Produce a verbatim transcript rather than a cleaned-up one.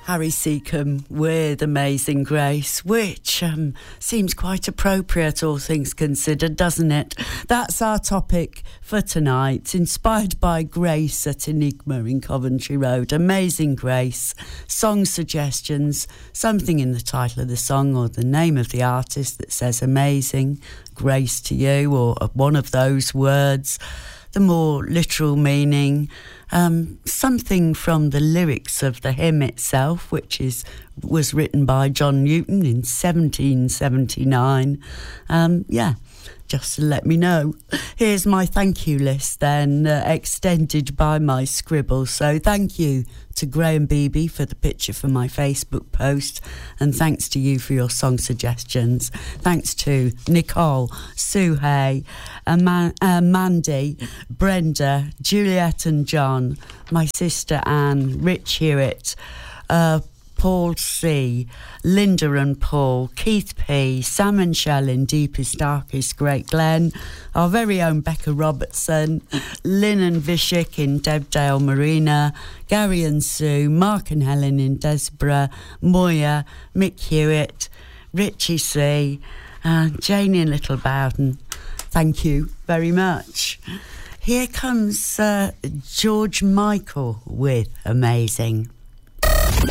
Harry Seacombe with Amazing Grace, which um, seems quite appropriate, all things considered, doesn't it? That's our topic for tonight, inspired by Grace at Enigma in Coventry Road. Amazing Grace, song suggestions, something in the title of the song or the name of the artist that says amazing grace to you, or one of those words, the more literal meaning. Um, something from the lyrics of the hymn itself, which is was written by John Newton in seventeen seventy-nine. Um, yeah, just to let me know. Here's my thank you list then, uh, extended by my scribble. So thank you to Graham Beebe for the picture for my Facebook post, and thanks to you for your song suggestions. Thanks to Nicole, Sue Hay, Ama- uh, Mandy, Brenda, Juliet and John, my sister Anne, Rich Hewitt, uh, Paul C, Linda and Paul, Keith P, Sam and Shell in Deepest Darkest Great Glen, our very own Becca Robertson, Lynn and Vishik in Debdale Marina, Gary and Sue, Mark and Helen in Desborough, Moya, Mick Hewitt, Richie C, and Janie in Little Bowden. Thank you very much. Here comes uh, George Michael with Amazing.